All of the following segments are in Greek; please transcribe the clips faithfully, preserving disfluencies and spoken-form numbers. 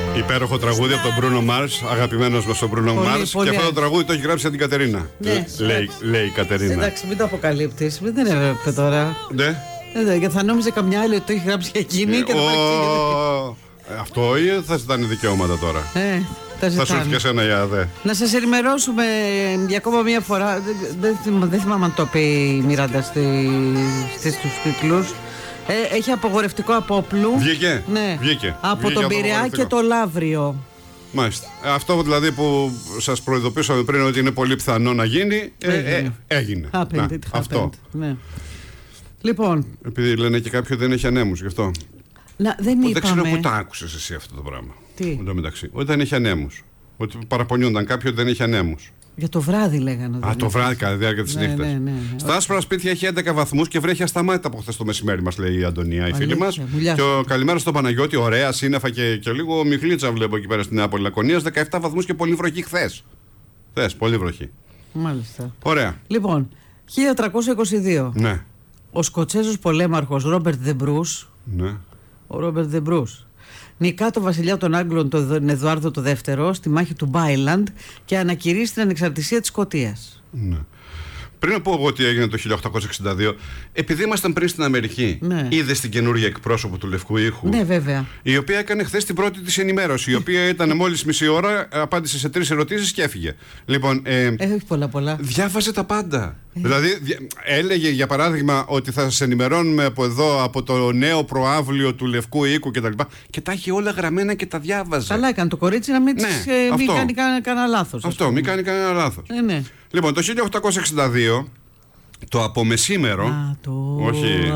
Υπέροχο τραγούδι από τον Μπρούνο Μάρς, αγαπημένος μας ο Μπρούνο Μάρς. Και αυτό το τραγούδι το έχει γράψει από την Κατερίνα. Ναι. Λέει, λέει η Κατερίνα. Εντάξει, μην το αποκαλύπτεις. Μην δεν έπρεπε τώρα. Ναι. Ε, γιατί θα νόμιζε καμιά άλλη ότι το έχει γράψει για εκείνη Ε, και το ο... παρεξήγησε. Αυτό ή θα ζητάνε δικαιώματα τώρα. Ε, τα Θα σου έρθει και εσένα για δε. Να σας ενημερώσουμε για ακόμα μία φορά. Δεν, δεν, θυμά, δεν θυμάμαι αν το πει η Μιράντα στη, στις τους τίτλους. Ε, έχει απογορευτικό από όπλου. Βγήκε. Ναι. Βγήκε. Από Βγήκε τον Πειραιά και το Λαύριο. Μάλιστα. Αυτό δηλαδή που σας προειδοποιήσαμε πριν ότι είναι πολύ πιθανό να γίνει, έγινε. Ε, ε, έγινε. Happened, Να, it αυτό. Ναι. Λοιπόν. Επειδή λένε και κάποιοι δεν έχει ανέμους γι' αυτό. Να, δεν είπαμε. Δεν ξέρω πού τα άκουσες εσύ αυτό το πράγμα. Τι? Εν τω μεταξύ. Ότι δεν έχει ανέμους. Ότι παραπονιούνταν κάποιοι ότι δεν έχει ανέμους. Για το βράδυ λέγανε. Α, το βράδυ κατά τη διάρκεια της ναι, νύχτας. ναι, ναι, ναι. Στα άσπρα σπίτια έχει έντεκα βαθμούς και βρέχει ασταμάτητα από χθες το μεσημέρι, μας λέει η Αντωνία, η φίλη Αλήθεια, μας. μουλιά. Και ο καλημέρα στον Παναγιώτη, ωραία σύννεφα και, και λίγο μιχλίτσα βλέπω εκεί πέρα στην Νεάπολη Λακωνίας. δεκαεπτά βαθμούς και πολύ βροχή χθες. Χθες, πολύ βροχή. Μάλιστα. Ωραία. Λοιπόν, χίλια τριακόσια είκοσι δύο. Ναι. Ο Σκοτσέζος πολέμαρχος Ρόμπερτ Δεμπρούς. Ναι. Ο Ρόμπερτ Δεμπρούς νικά το βασιλιά των Άγγλων τον Εδουάρδο το δεύτερο στη μάχη του Μπάιλαντ και ανακηρύσσει την ανεξαρτησία της Σκωτίας. Ναι. Πριν να πω εγώ τι έγινε το χίλια οκτακόσια εξήντα δύο, επειδή ήμασταν πριν στην Αμερική, ναι. είδες την καινούργια εκπρόσωπο του Λευκού Οίκου. Ναι, βέβαια. Η οποία έκανε χθες την πρώτη της ενημέρωση. Η οποία ήταν μόλις μισή ώρα, απάντησε σε τρεις ερωτήσεις και έφυγε. Λοιπόν, ε, ε, όχι πολλά, πολλά. Διάβαζε τα πάντα. Ε. Δηλαδή, δια, έλεγε για παράδειγμα ότι θα σας ενημερώνουμε από εδώ, από το νέο προαύλιο του Λευκού Οίκου κτλ. Και, και τα είχε όλα γραμμένα και τα διάβαζε. Καλά έκανε το κορίτσι να μην, ναι, τις, ε, μην κάνει κανένα, κανένα λάθος. Αυτό, μην κάνει κανένα λάθος. Ε, ναι. Λοιπόν, το χίλια οκτακόσια εξήντα δύο, το απομεσήμερο. Α, το όχι.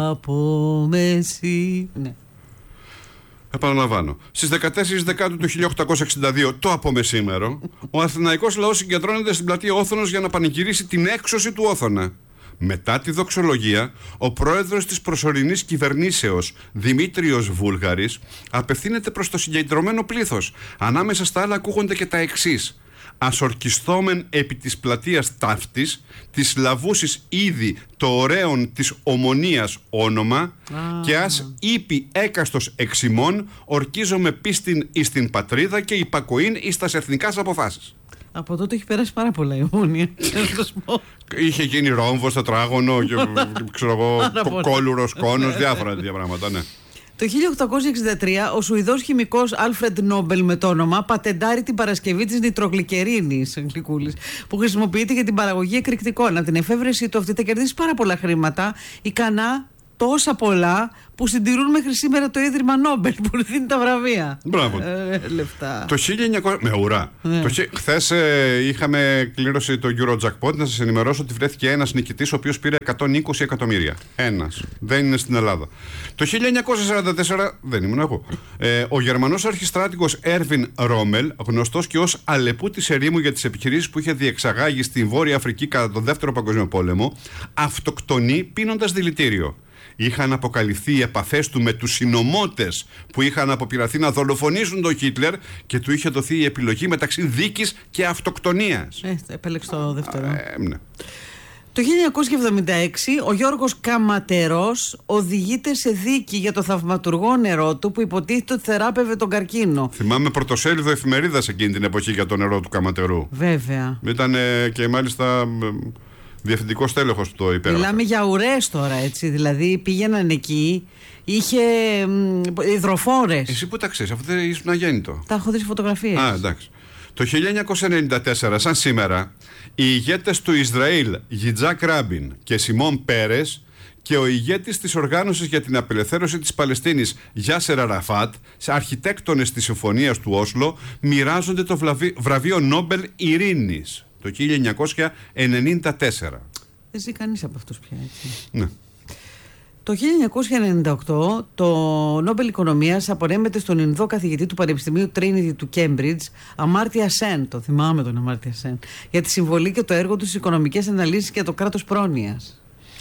απομεσί... Ναι. Επαναλαμβάνω. Στις δεκατέσσερις Δεκάτου του χίλια οκτακόσια εξήντα δύο, το απομεσήμερο, ο αθηναϊκός λαός συγκεντρώνεται στην πλατεία Όθωνος για να πανηγυρίσει την έξωση του Όθωνα. Μετά τη δοξολογία, ο πρόεδρος της προσωρινής κυβερνήσεως, Δημήτριος Βούλγαρης, απευθύνεται προς το συγκεντρωμένο πλήθος. Ανάμεσα στα άλλα ακούγονται και τα εξής. Ασορκιστόμεν επί της πλατείας ταύτης, της λαβούσης ήδη το ωραίον της ομονίας όνομα, ah. και ας είπε έκαστος εξημών, ορκίζομαι πίστην εις την πατρίδα και υπακοήν εις τας εθνικάς αποφάσεις. Από τότε έχει περάσει πάρα πολλά η ομόνια. Είχε γίνει ρόμβος, τετράγωνο και ξέρω εγώ, κόλουρος, κόνος, διάφορα τέτοια πράγματα, ναι. Το χίλια οκτακόσια εξήντα τρία ο Σουηδός χημικός Άλφρεντ Νόμπελ με το όνομα πατεντάρει την παρασκευή της νητρογλυκερίνης που χρησιμοποιείται για την παραγωγή εκρηκτικών. Από την εφεύρεση του αυτή θα κερδίσει πάρα πολλά χρήματα, ικανά τόσα πολλά που συντηρούν μέχρι σήμερα το Ίδρυμα Νόμπελ που δίνει τα βραβεία. Μπράβο. Ε, λεφτά. Το χίλια εννιακόσια. Με ουρά. Ναι. Χθες ε, είχαμε κλήρωση το Eurojackpot. Να σας ενημερώσω ότι βρέθηκε ένας νικητής ο οποίος πήρε εκατόν είκοσι εκατομμύρια. Ένας. Δεν είναι στην Ελλάδα. Το χίλια εννιακόσια σαράντα τέσσερα, δεν ήμουν εγώ. Ε, ο Γερμανός αρχιστράτηγος Έρβιν Ρόμελ, γνωστός και ως αλεπού της ερήμου για τις επιχειρήσεις που είχε διεξαγάγει στην Βόρεια Αφρική κατά τον Δεύτερο Παγκόσμιο Πόλεμο, αυτοκτονεί πίνοντας δηλητήριο. Είχαν αποκαλυφθεί οι επαφές του με τους συνωμότες που είχαν αποπειραθεί να δολοφονήσουν τον Χίτλερ και του είχε δοθεί η επιλογή μεταξύ δίκης και αυτοκτονίας. Ε, επέλεξε το δεύτερο. Ε, ναι. Το χίλια εννιακόσια εβδομήντα έξι ο Γιώργος Καματερός οδηγείται σε δίκη για το θαυματουργό νερό του που υποτίθεται ότι θεράπευε τον καρκίνο. Θυμάμαι πρωτοσέλιδο εφημερίδας εκείνη την εποχή για το νερό του Καματερού. Βέβαια. Ήταν ε, και μάλιστα... διευθυντικός τέλεχος του το υπέγραφε. Μιλάμε για ουρές τώρα, έτσι. Δηλαδή πήγαιναν εκεί, είχε υδροφόρες. Εσύ που τα ξέρεις, αφού δεν ήσουν αγέννητο. Τα έχω δει σε φωτογραφίες. Α, εντάξει. Το χίλια εννιακόσια ενενήντα τέσσερα, σαν σήμερα, οι ηγέτες του Ισραήλ, Γιτζάκ Ράμπιν και Σιμών Πέρες, και ο ηγέτης της οργάνωσης για την απελευθέρωση της Παλαιστίνης, Γιάσερ Αραφάτ, αρχιτέκτονες της συμφωνίας του Όσλο, μοιράζονται το βραβείο Νόμπελ Ειρήνης. Το χίλια εννιακόσια ενενήντα τέσσερα. Δεν ζει κανείς από αυτούς πια, έτσι. Ναι. Το χίλια εννιακόσια ενενήντα οκτώ το Νόμπελ Οικονομίας απονέμεται στον Ινδό καθηγητή του Πανεπιστημίου Trinity του Cambridge, Αμάρτια Σεν, το θυμάμαι τον Αμάρτια Σεν, για τη συμβολή και το έργο του στις οικονομικές αναλύσεις και το κράτος πρόνοιας.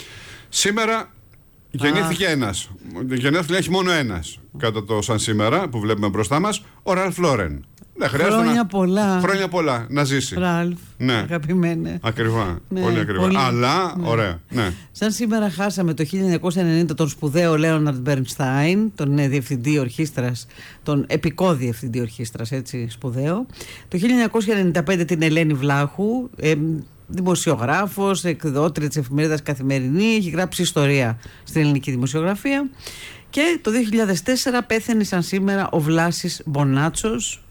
Σήμερα γεννήθηκε ένας. Γενέθλια έχει μόνο ένας. Κατά το σαν σήμερα που βλέπουμε μπροστά μας, ο Ραλφ Λόρεν. Ναι, χρειάζεται Χρόνια να... πολλά. Χρόνια πολλά, να ζήσει. Ραλφ, ναι. Αγαπημένε. Ακριβά. Ναι, πολύ ακριβά. πολύ... Αλλά, ναι. ωραία. Ναι. Σαν σήμερα χάσαμε το χίλια εννιακόσια ενενήντα τον σπουδαίο Λέοναρντ Μπερνστάιν, τον διευθυντή ορχήστρας, τον επικό διευθυντή ορχήστρας, έτσι, σπουδαίο. Το χίλια εννιακόσια ενενήντα πέντε την Ελένη Βλάχου, ε, δημοσιογράφος, εκδότρια της εφημερίδας Καθημερινή, έχει γράψει ιστορία στην ελληνική δημοσιογραφία. Και το δύο χιλιάδες τέσσερα πέθανε σαν σήμερα ο Βλάσης Μπονάτσος.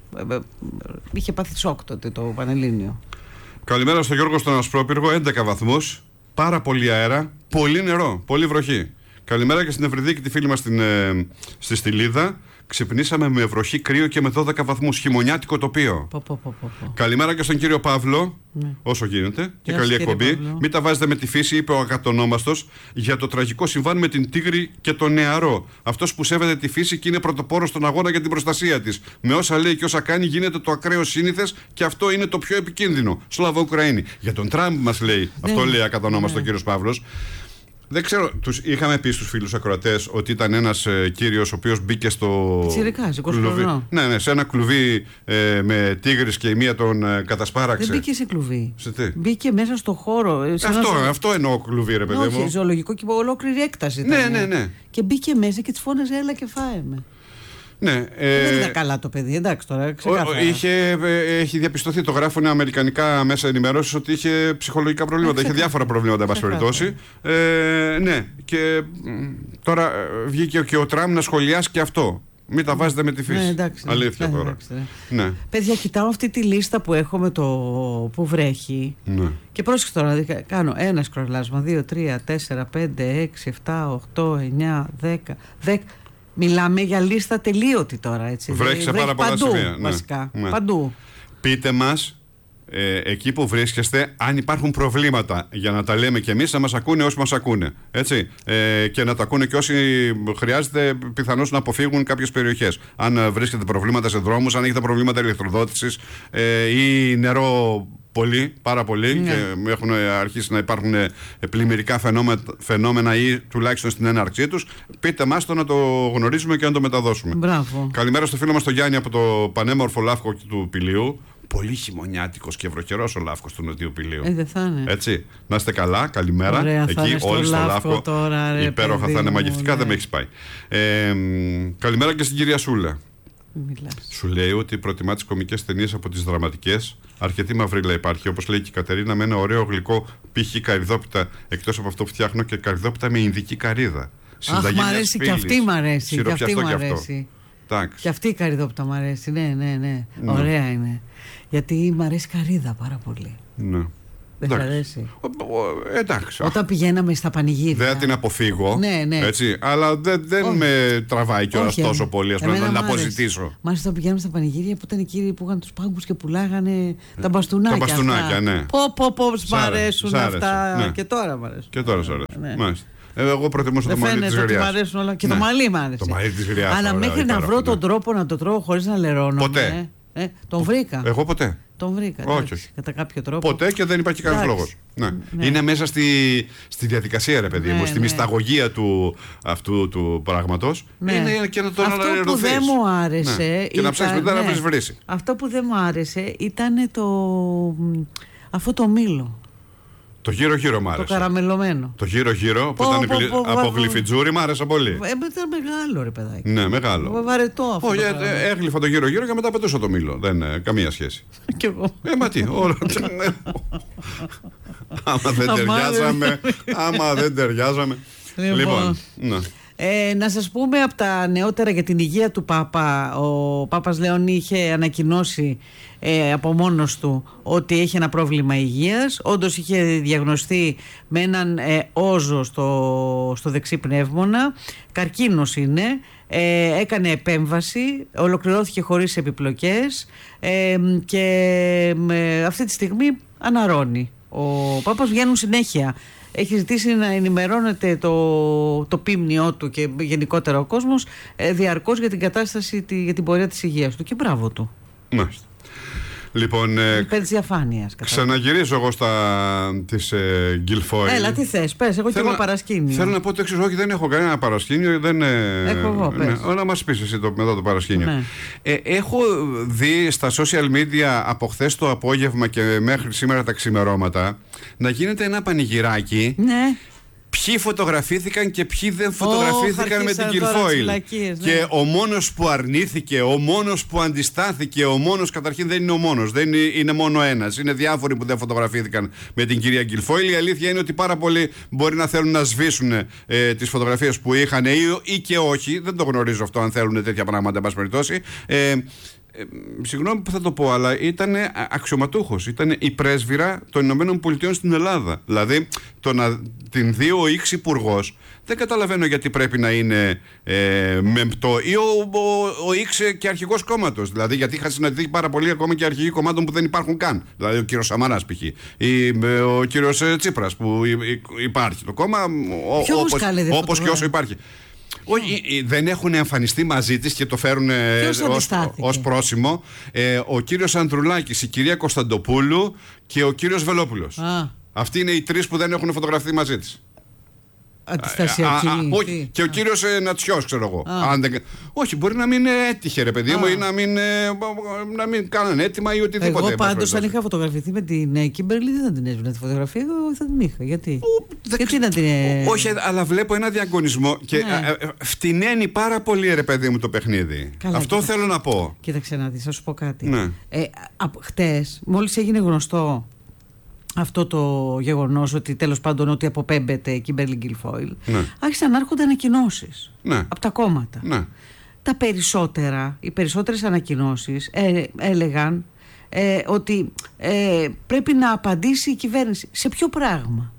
Είχε πάθει σοκ τότε το Πανελλήνιο. Καλημέρα στον Γιώργο στον Ασπρόπυργο, έντεκα βαθμούς, πάρα πολύ αέρα, πολύ νερό, πολύ βροχή. Καλημέρα και στην Ευρυδίκη, τη φίλη μας στην, ε, στη Στυλίδα. Ξυπνήσαμε με βροχή, κρύο και με δώδεκα βαθμούς. Χειμωνιάτικο τοπίο. Πο, πο, πο, πο. Καλημέρα και στον κύριο Παύλο, ναι. όσο γίνεται. Και Γεια καλή σας, εκπομπή. Μην τα βάζετε με τη φύση, είπε ο αγατονόμαστος, για το τραγικό συμβάν με την Τίγρη και τον Νεαρό. Αυτός που σέβεται τη φύση και είναι πρωτοπόρος στον αγώνα για την προστασία της. Με όσα λέει και όσα κάνει, γίνεται το ακραίο σύνηθες και αυτό είναι το πιο επικίνδυνο. Σλάβα Ουκραίνη. Για τον Τραμπ μας λέει, ναι. αυτό λέει αγατονόμαστο ο κύριος Παύλος. Δεν ξέρω, τους είχαμε πει στους φίλους ακροατές ότι ήταν ένας ε, κύριος ο οποίος μπήκε στο Τσιρικάς, κλουβί. Ναι, ναι, σε ένα κλουβί ε, με τίγρης και η μία τον ε, κατασπάραξε. Δεν μπήκε σε κλουβί. Σε τι? Μπήκε μέσα στο χώρο. Σε αυτό, ένα... αυτό εννοώ κλουβί, ρε παιδί μου. Όχι, ζωολογικό και ολόκληρη έκταση. Ναι, ήταν. ναι, ναι. Και μπήκε μέσα και της φώναζε, έλα και φάε με. Ναι, ε, δεν ήταν καλά το παιδί, εντάξει τώρα. Ξεκάθαρα. Είχε, ε, έχει διαπιστωθεί, το γράφουν αμερικανικά μέσα ενημέρωσης, ότι είχε ψυχολογικά προβλήματα. Είχε διάφορα προβλήματα, εν πάση περιπτώσει. Ε, ναι, και τώρα βγήκε και ο Τραμπ να σχολιάσει και αυτό. Μην τα βάζετε με τη φύση. Ναι, εντάξει, αλήθεια ναι, τώρα. εντάξει, ναι. Ναι. Παιδιά, κοιτάω αυτή τη λίστα που έχω με το που βρέχει. Ναι. Και πρόσεξε τώρα, κάνω ένα σκρολάσμα. δύο, τρία, τέσσερα, πέντε, έξι, επτά, οκτώ, εννιά, δέκα, δέκα. Μιλάμε για λίστα τελείωτη τώρα, έτσι. Βρέχει σε πάρα πολλά παντού, σημεία. βασικά. Ναι. Παντού. Πείτε μας ε, εκεί που βρίσκεστε αν υπάρχουν προβλήματα, για να τα λέμε κι εμείς, να μας ακούνε όσοι μας ακούνε. Έτσι. Ε, και να τα ακούνε και όσοι χρειάζεται πιθανώς να αποφύγουν κάποιες περιοχές. Αν ε, βρίσκετε προβλήματα σε δρόμους, αν έχετε προβλήματα ηλεκτροδότησης ε, ή νερό. Πολύ, πάρα πολύ, ναι. Και έχουν αρχίσει να υπάρχουν πλημμυρικά φαινόμενα, φαινόμενα ή τουλάχιστον στην έναρξή τους. Πείτε μας το να το γνωρίζουμε και να το μεταδώσουμε. Μπράβο. Καλημέρα στο φίλο μας τον Γιάννη από το πανέμορφο Λάφκο του Πηλίου. Πολύ χειμωνιάτικος και βροχερός ο Λάφκος του Νοτιού Πηλίου. Ε, δεν θα είναι. Έτσι. Να είστε καλά, καλημέρα. Ωραία, εκεί, όλοι στο Λάφκο. Τώρα, ρε, υπέροχα θα είναι, μαγευτικά, ναι. Δεν με έχεις πάει. Ε, καλημέρα και στην κυρία Σούλα. Μιλάς. Σου λέει ότι προτιμά τις κωμικές ταινίες από τις δραματικές. Αρκετή μαυρίλα υπάρχει, όπως λέει και η Κατερίνα, με ένα ωραίο γλυκό π.χ. καρυδόπιτα. Εκτός από αυτό που φτιάχνω και καρυδόπιτα με ινδική καρύδα. Αχ, μ' αρέσει και αυτή μ' αρέσει. Και αυτή μ' αρέσει. Και αυτή η καρυδόπιτα μ' αρέσει. Ναι, ναι, ναι. ναι. Ωραία είναι. Γιατί μ' αρέσει καρύδα πάρα πολύ. Ναι. Δεν θα αρέσει. Εντάξει. Όταν πηγαίναμε στα πανηγύρια. Δεν την αποφύγω. Ναι, ναι. Έτσι, αλλά δεν, δεν με τραβάει κιόλας τόσο πολύ. Ας πούμε, να την αποζητήσω. Μάλιστα, όταν πηγαίναμε στα πανηγύρια που ήταν οι κύριοι που είχαν τους πάγκους και πουλάγανε τα μπαστούνάκια. Τα μπαστούνάκια, αυτά. ναι. Πω, πω, πω, μ' αρέσουν αυτά. Ναι. Και τώρα μ' αρέσουν. Και τώρα σ' αρέσουν. Ναι. Μάλιστα. Ε, εγώ προτιμούσα το μαλλί της γριάς. Μ' αρέσουν όλα. Και ναι. το μαλλί μ' άρεσε. Το μαλλί της γριάς. Αλλά ωραία, μέχρι να βρω ναι. τον τρόπο να το τρώω χωρίς να λερώνω. Ποτέ. Ε, τον βρήκα. Εγώ ποτέ. Τον βρήκα. Όχι, εντάξει, όχι. Κατά κάποιο τρόπο. Ποτέ και δεν υπάρχει κανένα λόγος. Ναι. Ναι. Είναι μέσα στη, στη διαδικασία, ρε παιδί ναι, μου, στη ναι. μυσταγωγία του, αυτού του πράγματος. Ναι. Είναι και να τον αναλυρωθείς. Αυτό που δεν μου άρεσε. Ναι. Ήταν, και να ψάξεις μετά ναι. να βρεις βρύση. Αυτό που δεν μου άρεσε ήταν το. Αυτό το μήλο. Το γύρω-γύρω μ' άρεσε. Το καραμελωμένο. Το γύρω-γύρω που ήταν πω, πω, από γλυφιτζούρι μ' άρεσε πολύ. Ε, ήταν μεγάλο, ρε παιδάκι. Ναι, μεγάλο. Βαρετό αυτό. Όχι, ε, έγλυφα το γύρω-γύρω και μετά πετούσα το μήλο. Δεν είναι καμία σχέση. Κι εγώ. Ε, μα τι, όλα. Άμα δεν ταιριάζαμε. Άμα δεν ταιριάζαμε. Λοιπόν, ναι. Ε, να σας πούμε από τα νεότερα για την υγεία του Πάπα. Ο Πάπας Λέων είχε ανακοινώσει ε, από μόνος του ότι έχει ένα πρόβλημα υγείας. Όντως είχε διαγνωστεί με έναν ε, όζο στο, στο δεξί πνεύμονα. Καρκίνος είναι. Ε, έκανε επέμβαση, ολοκληρώθηκε χωρίς επιπλοκές ε, και ε, αυτή τη στιγμή αναρρώνει. Ο Πάπας βγαίνουν συνέχεια. Έχει ζητήσει να ενημερώνεται το, το πίμνιό του και γενικότερα ο κόσμος ε, διαρκώς για την κατάσταση, τη, για την πορεία της υγείας του και μπράβο του. Μάλιστα. Λοιπόν, ε, υπέρ της διαφάνειας. Ξαναγυρίζω εγώ στα της ε, Γκιλφόιλ. Έλα, τι θες, πες, εγώ και εγώ παρασκήνιο. Θέλω να πω το εξής, όχι, δεν έχω κανένα παρασκήνιο. Δεν, ε, έχω εγώ, πες. Ναι, όλα μας πεις εσύ το, μετά το παρασκήνιο. Ναι. Ε, έχω δει στα social media από χθες το απόγευμα και μέχρι σήμερα τα ξημερώματα να γίνεται ένα πανηγυράκι. Ναι. Ποιοι φωτογραφήθηκαν και ποιοι δεν φωτογραφήθηκαν oh, με την Γκιλφόιλ. Ναι. Και ο μόνος που αρνήθηκε, ο μόνος που αντιστάθηκε, ο μόνος καταρχήν δεν είναι ο μόνος. Δεν είναι, είναι μόνο ένας. Είναι διάφοροι που δεν φωτογραφήθηκαν με την κυρία Γκιλφόιλ. Η αλήθεια είναι ότι πάρα πολλοί μπορεί να θέλουν να σβήσουν ε, τις φωτογραφίες που είχαν ή, ή και όχι. Δεν το γνωρίζω αυτό αν θέλουν τέτοια πράγματα, εν πάση περιπτώσει. Ε, Ε, συγγνώμη που θα το πω, αλλά ήταν αξιωματούχος. Ήταν η πρέσβυρα των Ηνωμένων Πολιτειών στην Ελλάδα. Δηλαδή, το να την δει ο εξυπουργός, δεν καταλαβαίνω γιατί πρέπει να είναι ε, μεμπτό. Ή ο, ο, ο Ήξ και αρχηγός κόμματος. Δηλαδή, γιατί είχα συναντηθεί πάρα πολλοί ακόμα και αρχηγοί κομμάτων που δεν υπάρχουν καν. Δηλαδή, ο κύριος Σαμαράς π.χ. Ή ο κύριος Τσίπρας που υπάρχει το κόμμα, όπως, όπως και όσο υπάρχει. Όχι, δεν έχουν εμφανιστεί μαζί της και το φέρουν ως, ως πρόσημο ε, ο κύριος Ανδρουλάκης, η κυρία Κωνσταντοπούλου και ο κύριος Βελόπουλος. Α. Αυτοί είναι οι τρεις που δεν έχουν φωτογραφθεί μαζί της. Αντιστασιακή. Όχι, και ο κύριος ε, Νατσιός, ξέρω εγώ. Αν δεν, όχι, μπορεί να μην έτυχε, ρε παιδί μου, ή να μην, ε, να μην κάνανε έτοιμα ή οτιδήποτε. Εγώ πάντως, αν είχα φωτογραφηθεί με την Κίμπερλι, δεν θα την έσβηνα τη φωτογραφία, εγώ θα την είχα. Γιατί, ο, γιατί να την. Όχι, αλλά βλέπω ένα διαγωνισμό και ναι. φτηνένει πάρα πολύ, ρε παιδί μου, το παιχνίδι. Καλά, αυτό κοίταξε. Θέλω να πω. Κοίταξε να δεις, θα σου πω κάτι. Ναι. Ε, χτες, μόλις έγινε γνωστό αυτό το γεγονός ότι τέλος πάντων ότι αποπέμπεται η Κίμπερλι Γκιλφόιλ, ναι. άρχισαν να έρχονται ανακοινώσεις ναι. από τα κόμματα. Ναι. Τα περισσότερα, οι περισσότερες ανακοινώσεις ε, έλεγαν ε, ότι ε, πρέπει να απαντήσει η κυβέρνηση. Σε ποιο πράγμα?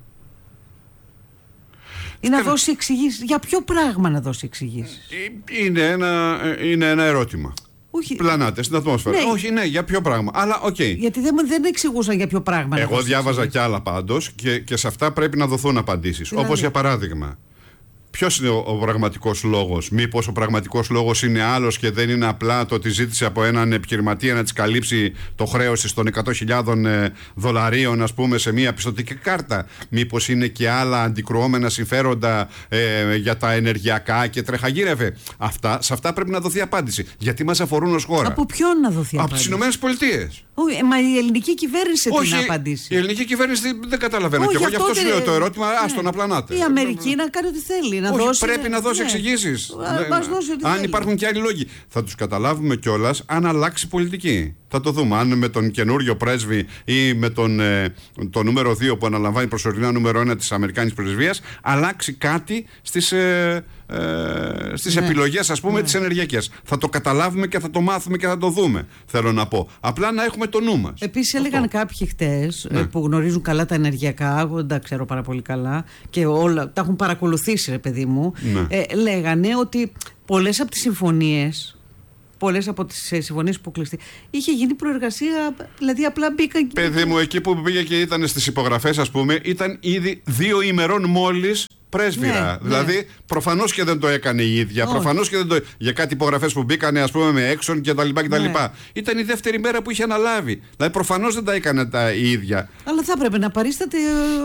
Ή να δώσει εξηγήσεις. Για ποιο πράγμα να δώσει εξηγήσεις? Είναι ένα, είναι ένα ερώτημα. Όχι. Πλανάτε στην ατμόσφαιρα. Ναι. Όχι, ναι, για ποιο πράγμα. Αλλά οκ. Okay. Γιατί δεν, δεν εξηγούσαν για ποιο πράγμα. Εγώ διάβαζα κι άλλα πάντως και, και σε αυτά πρέπει να δοθούν απαντήσεις. Δηλαδή. Όπως για παράδειγμα, ποιος είναι ο, ο πραγματικός λόγος? Μήπως ο πραγματικός λόγος είναι άλλος και δεν είναι απλά το ότι ζήτησε από έναν επιχειρηματία να της καλύψει το χρέος των εκατό χιλιάδες ε, δολαρίων, ας πούμε, σε μια πιστωτική κάρτα? Μήπως είναι και άλλα αντικρουόμενα συμφέροντα ε, για τα ενεργειακά και τρεχαγύρευε? Αυτά, σε αυτά πρέπει να δοθεί απάντηση. Γιατί μας αφορούν ως χώρα. Από ποιον να δοθεί απάντηση? Από τις Ηνωμένες Πολιτείες. Όχι, μα η ελληνική κυβέρνηση τι να απαντήσει? Η ελληνική κυβέρνηση δεν καταλαβαίνω. Όχι, και εγώ γι' αυτό σου λέω το ερώτημα, ναι. άστο να πλανάτε. Η Αμερική να κάνει ό,τι θέλει. Να όχι, δώσει, πρέπει να δώσει ναι. εξηγήσεις. Ναι. Ναι. Αν υπάρχουν και άλλοι λόγοι. Θα τους καταλάβουμε κιόλας αν αλλάξει πολιτική. Θα το δούμε. Αν με τον καινούριο πρέσβη ή με τον ε, το νούμερο δύο που αναλαμβάνει προσωρινά νούμερο ένα της Αμερικάνικης πρεσβείας, αλλάξει κάτι στις, ε, ε, στις ναι. επιλογές, ας πούμε, ναι. τις ενεργειακές. Θα το καταλάβουμε και θα το μάθουμε και θα το δούμε. Θέλω να πω. Απλά να έχουμε το νου μας. Επίσης, έλεγαν κάποιοι χτες ναι. που γνωρίζουν καλά τα ενεργειακά, εγώ δεν τα ξέρω πάρα πολύ καλά και όλα τα έχουν παρακολουθήσει, ρε παιδί μου. Ναι. Ε, λέγανε ότι πολλές από τις συμφωνίες. Πολλές από τις συμφωνίες που κλειστεί είχε γίνει προεργασία, δηλαδή απλά μπήκαν. Παιδί μου, εκεί που πήγε και ήταν στις υπογραφές, ας πούμε, ήταν ήδη δύο ημερών μόλις πρέσβυρα. Ναι, δηλαδή, ναι. προφανώς και δεν το έκανε η ίδια. Προφανώς και δεν το. Για κάτι υπογραφές που μπήκανε, ας πούμε, με έξον κτλ. Ναι. Ήταν η δεύτερη μέρα που είχε αναλάβει. Δηλαδή, προφανώς δεν τα έκανε τα η ίδια. Αλλά θα έπρεπε να παρίσταται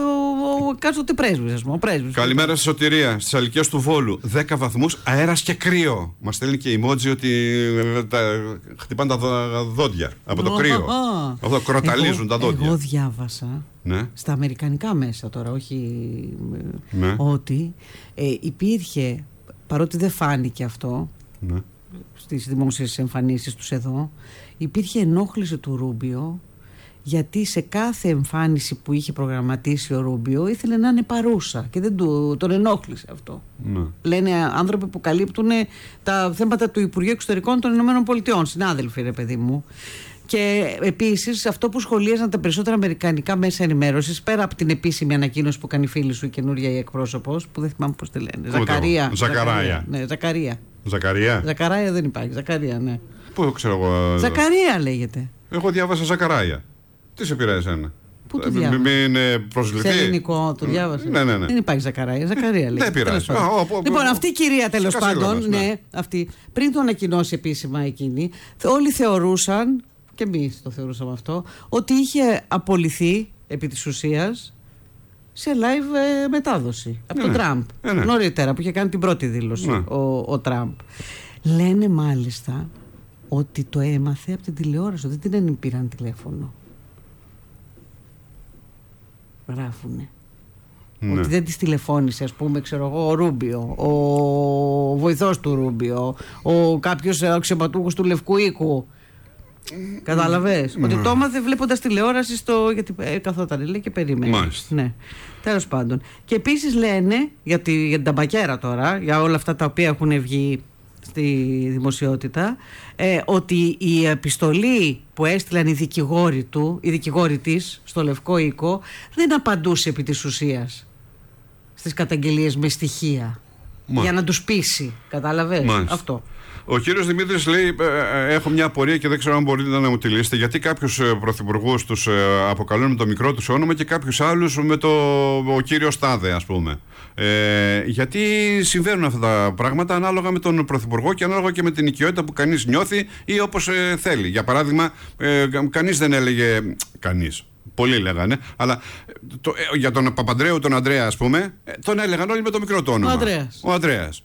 ο εκάστοτε πρέσβης, ας πούμε. Καλημέρα στη Σωτηρία, στις Αλικιές του Βόλου. δέκα βαθμούς, αέρας και κρύο. Μας στέλνει και emoji ότι τα, χτυπάνε τα δόντια από το κρύο. Αυτό κροταλίζουν τα δόντια. Εγώ διάβασα. Ναι. Στα αμερικανικά μέσα τώρα, όχι ναι. ότι ε, υπήρχε, παρότι δεν φάνηκε αυτό ναι. στις δημόσιες εμφανίσεις τους εδώ, υπήρχε ενόχληση του Ρούμπιο, γιατί σε κάθε εμφάνιση που είχε προγραμματίσει ο Ρούμπιο ήθελε να είναι παρούσα και δεν του, τον ενόχλησε αυτό. Ναι. Λένε άνθρωποι που καλύπτουν τα θέματα του Υπουργείου Εξωτερικών των Ηνωμένων Πολιτειών, συνάδελφοι, ρε παιδί μου. Και επίσης αυτό που σχολίαζαν τα περισσότερα αμερικανικά μέσα ενημέρωσης, πέρα από την επίσημη ανακοίνωση που κάνει η φίλη σου η καινούρια η εκπρόσωπος, που δεν θυμάμαι πώς τη λένε. Ζακαρία. Ζακαρία. Ναι, Ζακαρία. Ζακαρία. Ζακαρία δεν υπάρχει. Ζακαρία, ναι. Πού ξέρω εγώ. Ζακαρία λέγεται. Εγώ διάβασα Ζακαρία. Τι σε πειράζει εσένα? Πού το διάβασα? Μην προσβληθεί. Σε ελληνικό το διάβασα. Ναι, ναι, ναι. Δεν υπάρχει Ζακαρία. Ζακαρία λέγεται. Δεν πειράζει. Λοιπόν, αυτή η κυρία τέλος πάντων, ναι, αυτή, πριν το ανακοινώσει επίσημα εκείνη, όλοι θεωρούσαν. και εμείς το θεωρούσαμε αυτό, ότι είχε απολυθεί επί της ουσίας σε live ε, μετάδοση από ναι, τον Τραμπ. ναι, ναι. Νωρίτερα που είχε κάνει την πρώτη δήλωση ναι. ο, ο Τραμπ. Λένε μάλιστα ότι το έμαθε από την τηλεόραση, ότι δεν την πήραν τηλέφωνο. Γράφουνε. Ναι. Ότι δεν της τηλεφώνησε, ας πούμε, ξέρω εγώ, ο Ρούμπιο, ο βοηθός του Ρούμπιο, ο κάποιος αξιωματούχος του Λευκού Οίκου. Κατάλαβες. Ναι. Ότι το έμαθε βλέποντας τηλεόραση στο. Γιατί ε, καθόταν, λέει, και περίμενε. Μάλιστα. Ναι. Τέλος πάντων. Και επίσης λένε για, τη, για την ταμπακέρα τώρα, για όλα αυτά τα οποία έχουν βγει στη δημοσιότητα, ε, ότι η επιστολή που έστειλαν οι δικηγόροι του, οι δικηγόροι της στο Λευκό Οίκο, δεν απαντούσε επί της ουσίας στις καταγγελίες με στοιχεία. Μα. Για να τους πείσει. Κατάλαβες. Μάλιστα. Αυτό. Ο κύριος Δημήτρης λέει: ε, Έχω μια απορία και δεν ξέρω αν μπορείτε να μου τη λύσετε. Γιατί κάποιους πρωθυπουργούς τους ε, αποκαλούν με το μικρό τους όνομα και κάποιους άλλους με το ο κύριος Τάδε, ας πούμε. Ε, γιατί συμβαίνουν αυτά τα πράγματα ανάλογα με τον πρωθυπουργό και ανάλογα και με την οικειότητα που κανείς νιώθει ή όπως ε, θέλει. Για παράδειγμα, ε, κανείς δεν έλεγε. Κανείς. Πολλοί λέγανε, αλλά το, ε, για τον Παπαντρέου, τον Ανδρέα, ας πούμε, ε, τον έλεγαν όλοι με το μικρό του όνομα. Ο Ανδρέας. Ο Ανδρέας.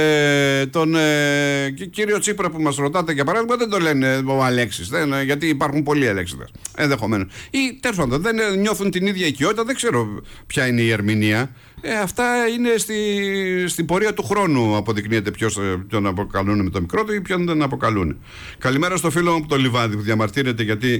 Ε, τον ε, κύριο Τσίπρα που μας ρωτάτε για παράδειγμα δεν το λένε ο Αλέξης, δεν, γιατί υπάρχουν πολλοί Αλέξιδες ενδεχομένως, ή τέλος πάντων δεν νιώθουν την ίδια οικειότητα, δεν ξέρω ποια είναι η ερμηνεία. Ε, αυτά είναι στη, στην πορεία του χρόνου αποδεικνύεται ποιος τον αποκαλούν με το μικρό του ή ποιον δεν αποκαλούν. Καλημέρα στο φίλο μου από το Λιβάδι που διαμαρτύρεται γιατί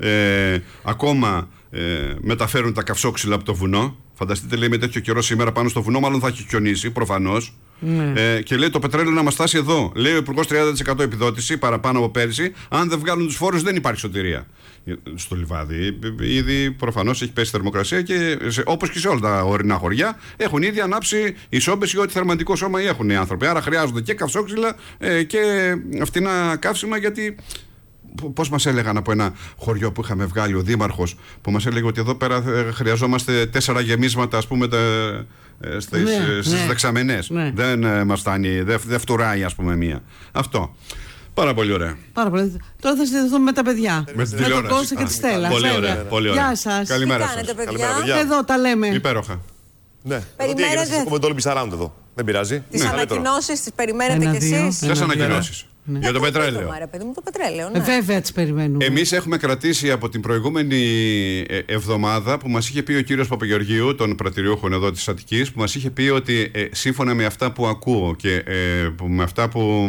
ε, ακόμα ε, μεταφέρουν τα καυσόξυλα από το βουνό. Φανταστείτε, λέει, με τέτοιο καιρό σήμερα πάνω στο βουνό, μάλλον θα έχει χιονίσει, προφανώς. Ναι. Ε, και λέει το πετρέλαιο να μας φτάσει εδώ. Λέει ο Υπουργός τριάντα τοις εκατό επιδότηση παραπάνω από πέρυσι. Αν δεν βγάλουν τους φόρους, δεν υπάρχει σωτηρία. Στο Λιβάδι, ήδη προφανώς έχει πέσει θερμοκρασία και όπως και σε όλα τα ορεινά χωριά έχουν ήδη ανάψει οι σόμπες ή ό,τι θερματικό σώμα έχουν οι άνθρωποι. Άρα χρειάζονται και καυσόξυλα ε, και φτηνά καύσιμα γιατί. Πώς μας έλεγαν από ένα χωριό που είχαμε βγάλει ο δήμαρχος που μας έλεγε ότι εδώ πέρα χρειαζόμαστε τέσσερα γεμίσματα, ας πούμε, τα, στις, ναι, στις ναι, δεξαμενές. Ναι. Δεν ε, μας φτάνει, δεν δε φτουράει, ας πούμε, μία. Αυτό. Πάρα πολύ ωραία. Πάρα πολύ. Τώρα θα συνδεθούμε με τα παιδιά. Με την τηλεόραση. Με τον Κώστα και τη Στέλλα. Πολύ ωραία. Πολύ ωραία. Γεια σας. Καλημέρα Τι κάνετε, σας. παιδιά? Καλημέρα, Εδώ τα λέμε. Υπέροχα. Ναι. Περιμένετε. Τι έγινε, έχουμε το Olympic Around εδώ. Δεν πειράζει. Τις Ναι. ανακοινώσεις τις περιμένετε Ένα, κι δύο. εσείς? Ποιες Ένα, ανακοινώσεις? ναι. Για το πετρέλαιο. Ρε παιδί μου, το πετρέλαιο, Ε, ναι. βέβαια τις περιμένουμε. Εμείς έχουμε κρατήσει από την προηγούμενη ε, εβδομάδα που μας είχε πει ο κύριος Παπαγεωργίου, τον πρατηριούχο εδώ της Αττικής, που μας είχε πει ότι ε, σύμφωνα με αυτά που ακούω και ε, που, με αυτά που.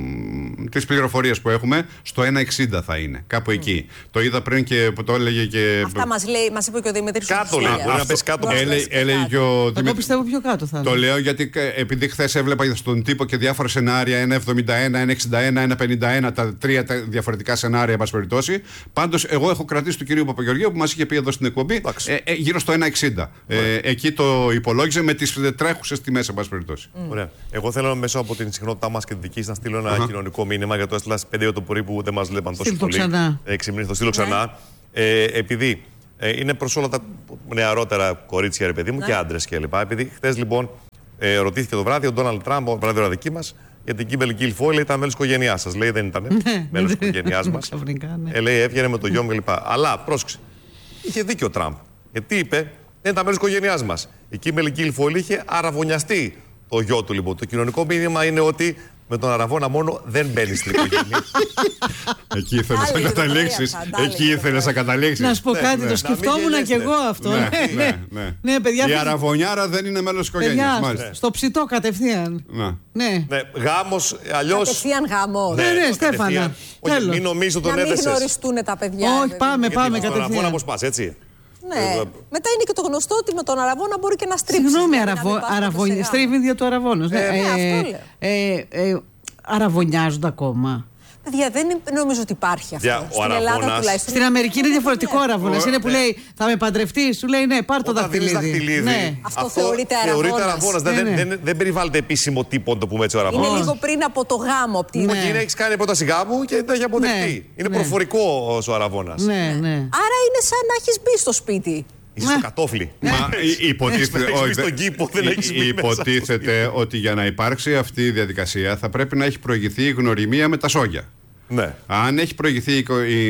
τις πληροφορίες που έχουμε, στο ένα εξήντα θα είναι. Κάπου mm. εκεί. Το είδα πριν και που το έλεγε και. Αυτά μας, λέει, μας είπε και ο Δημήτρης. Κάτω λέει. Μπορεί να πέσει κάτω. Έλεγε και ο Δημήτρης. Εγώ πιστεύω πιο κάτω θα είναι. Το λέω γιατί επειδή χθες έβλεπα στον τύπο και διάφορα σενάρια, ένα εβδομήντα ένα, ένα εξήντα ένα, ένα πενήντα ένα, τα τρία τα διαφορετικά σενάρια, εν πάση περιπτώσει. Πάντως, εγώ έχω κρατήσει του κυρίου Παπαγεωργίου που μας είχε πει εδώ στην εκπομπή ε, ε, γύρω στο ένα εξήντα. Ε, εκεί το υπολόγιζε με τις τρέχουσες τιμές, εν πάση περιπτώσει. Mm. Ωραία. Εγώ θέλω μέσω από την συχνότητά μας και τη δική σας να στείλω ένα uh-huh. κοινωνικό μήνυμα για το έστειλα στις πέντε το πρωί που δεν μας βλέπαν τόσο πολύ. Έξι μήνες, το στείλω ξανά. Ναι. Ε, επειδή ε, είναι προς όλα τα νεαρότερα κορίτσια, ρε παιδί μου, ναι. και άντρες κλπ. Επειδή χθες λοιπόν ε, ρωτήθηκε το βράδυ ο Ντόναλντ Τραμπ, ο βράδυ δική μας, για την Κίμπελ Γκίλφοϊ, λέει ήταν μέλος της οικογένειάς σας. Λέει δεν ήταν μέλος της οικογένειάς μας. ε, λέει έβγαινε με το γιο μου κλπ. Αλλά πρόσεξε. Είχε δίκιο ο Τραμπ. Γιατί είπε δεν ήταν μέλος της οικογένειάς μας. Η Κίμπελ Γκίλφοϊ είχε αραβωνιαστεί το γιο του λοιπόν. Το κοινωνικό μήνυμα είναι ότι με τον αραβόνα μόνο δεν μπαίνει στην οικογένεια. Εκεί ήθελες να καταλήξεις. Εκεί ήθελες να καταλήξεις. Να σου πω κάτι, το σκεφτόμουν κι εγώ αυτό. Ναι, παιδιά. Η αραβωνιάρα δεν είναι μέλος της οικογένειας. Στο ψητό κατευθείαν. Ναι. Γάμος αλλιώς. Κατευθείαν γάμος. Ναι, ναι, Στέφανα. Μην νομίζω τον έδεσες. Να μην γνωριστούν τα παιδιά. Όχι, πάμε, πάμε κατευθείαν. Στον αραβόνα πώς πας, έτσι. Ναι. Μετά είναι και το γνωστό ότι με τον αραβόνα μπορεί και να στρίψει. Συγγνώμη, αραβωνιά. Στρίβει δια του αραβόνος. Ναι, αυτό λέω. Αραβωνιάζονται ακόμα. Παιδιά, δεν νομίζω ότι υπάρχει αυτό. Yeah, στην Ελλάδα τουλάχιστον. Στην Αμερική είναι διαφορετικό αραβώνας. Είναι που λέει θα με παντρευτείς, σου λέει ναι, πάρ' το δαχτυλίδι. Ναι. Αυτό, αυτό θεωρείται αραβώνας. Ναι, δεν, ναι. δεν, δεν περιβάλλεται επίσημο τύπο, το πούμε έτσι ο αραβώνας. Είναι λίγο πριν από το γάμο. Από την... ναι. Και έχει κάνει πρόταση γάμου και δεν έχει αποδεχτεί. Ναι. Είναι ναι. προφορικό ο αραβώνας. Ναι, ναι. Άρα είναι σαν να έχεις μπει στο σπίτι. Είσαι στο κατόφλι. Μα υποτίθεται, στον κήπο, δεν έχεις μπει υποτίθεται ότι για να υπάρξει αυτή η διαδικασία θα πρέπει να έχει προηγηθεί η γνωριμία με τα σόγια. Ναι. Αν έχει προηγηθεί η, η,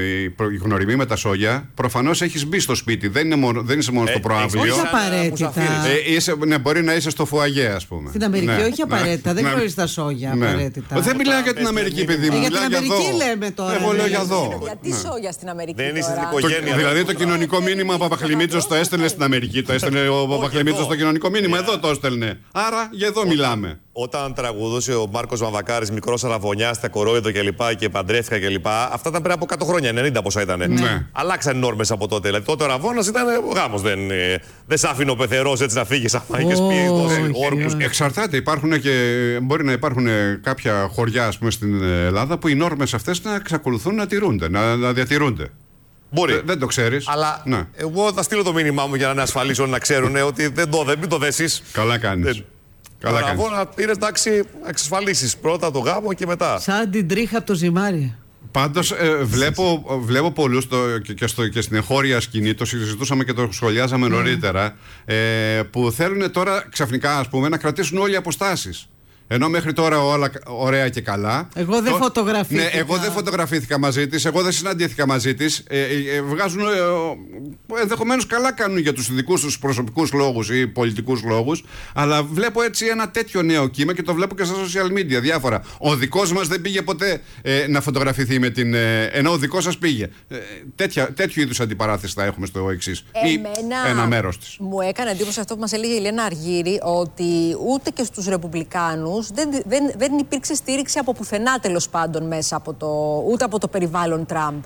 η γνωριμία με τα σόγια, προφανώς έχεις μπει στο σπίτι. Δεν, είναι μόνο, δεν είσαι μόνο ε, στο προαύλιο. Όχι απαραίτητα. Ε, είσαι, ναι, μπορεί να είσαι στο φουαγέ, ας πούμε. Στην Αμερική, ναι, όχι απαραίτητα. Ναι, δεν ναι, γνωρίζεις τα σόγια ναι. απαραίτητα. Δεν μιλάω για την Αμερική, παιδί μου. Ε, για την για Αμερική εδώ. λέμε τώρα. Εγώ λέω για Ναι. εδώ. Γιατί Ναι. σόγια στην Αμερική. Δεν είσαι τώρα. στην οικογένεια. Δηλαδή το κοινωνικό μήνυμα ο Παπαχλημίτσος το έστελνε στην Αμερική, το έστελνε ο Παπαχλημίτσος το κοινωνικό μήνυμα. Εδώ το έστελνε. Άρα για εδώ μιλάμε. Όταν τραγουδούσε ο Μάρκος Μαμβακάρης, μικρός Αραβωνιάς, Κορόιδο κλπ. Και παντρεύτηκα κλπ. Αυτά ήταν πριν από εκατό χρόνια, ενενήντα πόσα ήταν. Ναι. Αλλάξαν οι νόρμες από τότε. Δηλαδή τότε ο Αραβώνας ήταν γάμος. Δεν, δεν σ' άφηνε ο πεθερός έτσι να φύγεις. Άμα είχες πει όρκους. Εξαρτάται. Υπάρχουν και, μπορεί να υπάρχουν κάποια χωριά, ας πούμε, στην Ελλάδα που οι νόρμες αυτές να εξακολουθούν να τηρούνται, να, να διατηρούνται. Μπορεί. Δεν, δεν το ξέρεις. Αλλά ναι. εγώ θα στείλω το μήνυμά μου για να είναι ασφαλής όλοι να ξέρουν ότι δεν το, δεν, μην το δέσεις. Καλά κάνεις. Δεν... Καλά κάνεις. Αραβώνα πήρες εντάξει, εξασφαλίσεις πρώτα το γάμο και μετά. Σαν την τρίχα από το ζυμάρι. Πάντως ε, βλέπω, βλέπω πολλούς το, και, και, στο, και στην εγχώρια σκηνή, το συζητούσαμε και το σχολιάζαμε mm. νωρίτερα, ε, που θέλουν τώρα ξαφνικά, ας πούμε, να κρατήσουν όλοι οι αποστάσεις. Ενώ μέχρι τώρα όλα ωραία και καλά. Εγώ δεν το... φωτογραφήθηκα. Ναι, εγώ δεν φωτογραφήθηκα μαζί της, εγώ δεν συναντήθηκα μαζί της. Ε, ε, βγάζουν. Ε, ενδεχομένως καλά κάνουν για τους δικούς τους προσωπικούς λόγους ή πολιτικούς λόγους. Αλλά βλέπω έτσι ένα τέτοιο νέο κύμα και το βλέπω και στα social media διάφορα. Ο δικός μας δεν πήγε ποτέ ε, να φωτογραφηθεί με την. Ε, ενώ ο δικός σας πήγε. Ε, τέτοια, τέτοιου είδους αντιπαράθεση θα έχουμε στο εξής. Εμένα ένα μέρος της. Μου έκανε εντύπωση αυτό που μας έλεγε η Ελένα Αργύρη, ότι ούτε και στους Ρεπουμπλικάνους. Δεν, δεν, δεν υπήρξε στήριξη από πουθενά, τέλος πάντων, μέσα από το, ούτε από το περιβάλλον Τραμπ.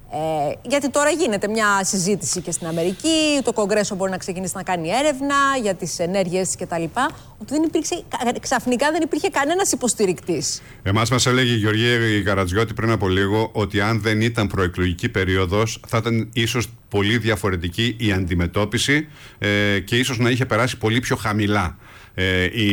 Ε, γιατί τώρα γίνεται μια συζήτηση και στην Αμερική, το Κογκρέσο μπορεί να ξεκινήσει να κάνει έρευνα για τις ενέργειες της κτλ. Ότι δεν υπήρξε, ξαφνικά δεν υπήρχε κανένας υποστηρικτής. Εμάς μας έλεγε η Γεωργία Καρατζιώτη πριν από λίγο ότι αν δεν ήταν προεκλογική περίοδος θα ήταν ίσως πολύ διαφορετική η αντιμετώπιση ε, και ίσως να είχε περάσει πολύ πιο χαμηλά. Ε, η,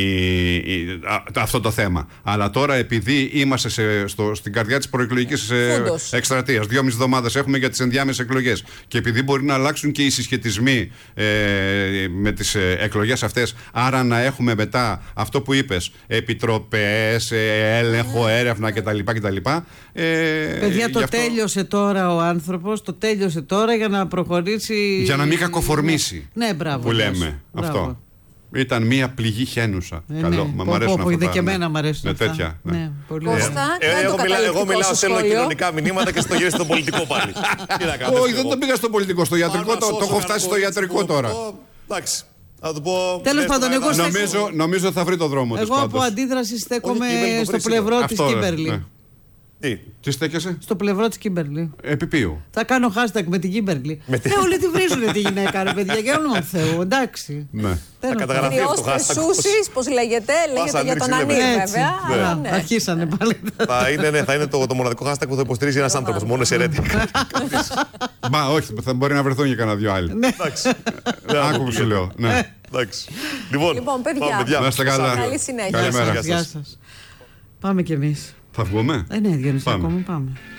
η, α, αυτό το θέμα. Αλλά τώρα, επειδή είμαστε σε, στο, στην καρδιά της προεκλογικής ε, εκστρατείας, δυόμιση εβδομάδες έχουμε για τις ενδιάμεσες εκλογές, και επειδή μπορεί να αλλάξουν και οι συσχετισμοί ε, με τις ε, εκλογές αυτές, άρα να έχουμε μετά αυτό που είπες, επιτροπές, ε, έλεγχο, έρευνα κτλ. κτλ ε, Παιδιά, το αυτό... τέλειωσε τώρα ο άνθρωπος, το τέλειωσε τώρα για να προχωρήσει. Για να μην κακοφορμήσει. Ναι, μπράβο. Που λέμε. Μπράβο. Αυτό. Ήταν μία πληγή χένουσα. Ε, Καλό. Ναι. Μα μ' αρέσουν αυτά. Είδε και ναι. εμένα μ' αρέσουν ναι, αυτά. τέτοια. Ναι. Ναι, πολύ Κώστα, ε, ε, εγώ, μιλά, εγώ μιλάω, στέλνω κοινωνικά μηνύματα και στο γυρίσει στο πολιτικό πάλι. Τι να κάνω. Όχι, δεν το πήγα στο πολιτικό, στο ιατρικό. Το, το έχω φτάσει στο ιατρικό τώρα. Εντάξει. Θα του πω. Τέλος πάντων, εγώ νομίζω, νομίζω θα βρει το δρόμο της. Εγώ από αντίδραση στέκομαι στο πλευρό της Κίμπερλι. Τι, τι στέκεσαι? Στο πλευρό της Κίμπερλι. Επί ποιου? Θα κάνω hashtag με την Κίμπερλι. Ναι, όλοι τη βρίζουν τη γυναίκα, ρε παιδιά, για όνομα Θεού, εντάξει. Ναι. Θα καταγραφεί αυτό το hashtag. Σούσις, πώς λέγεται, λέγεται για τον Ανή, βέβαια. Αρχίσανε πάλι. Θα είναι το μοναδικό hashtag που θα υποστηρίζει ένας άνθρωπος, μόνο σε ρέτη. Μα όχι, θα μπορεί να βρεθούν και κανένα δυο άλλοι. Εντάξει. Άκου που σου λέω. Λοιπόν, παιδιά, να είστε καλά. Καλή συνέχεια. Καλημέρα. Γεια σας. Πάμε κι εμείς. Θα βγούμε. Ε, ναι, Διονύση, ακόμα πάμε.